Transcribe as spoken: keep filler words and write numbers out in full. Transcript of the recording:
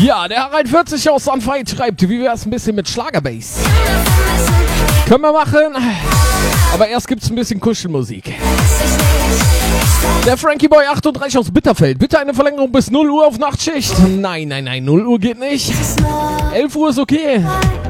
Ja, der einundvierzig aus Anfeit schreibt, wie wär's ein bisschen mit Schlagerbass? Können wir machen, aber erst gibt's ein bisschen Kuschelmusik. Der Frankie Boy achtunddreißig aus Bitterfeld. Bitte eine Verlängerung bis null Uhr auf Nachtschicht. Nein, nein, nein, null Uhr geht nicht. elf Uhr ist okay.